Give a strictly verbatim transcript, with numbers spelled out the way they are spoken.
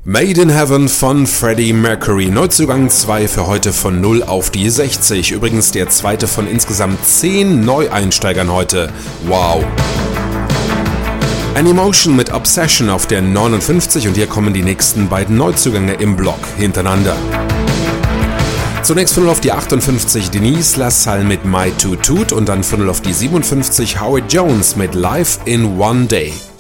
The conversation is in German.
Made in Heaven von Freddie Mercury. Neuzugang zwei für heute von null auf die sechzig. Übrigens der zweite von insgesamt zehn Neueinsteigern heute. Wow. An Emotion mit Obsession auf der neunundfünfzig und hier kommen die nächsten beiden Neuzugänge im Block hintereinander. Zunächst von null auf die achtundfünfzig Denise LaSalle mit My Toot Toot und dann von null auf die siebenundfünfzig Howard Jones mit Life in One Day.